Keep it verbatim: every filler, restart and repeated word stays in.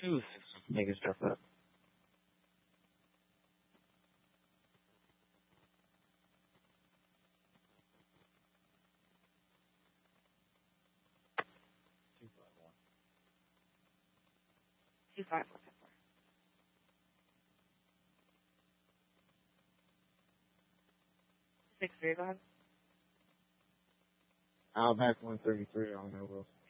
Ooh, making stuff up. Two five four five four. Six three. Go ahead. Outback one thirty-three on that Wilson.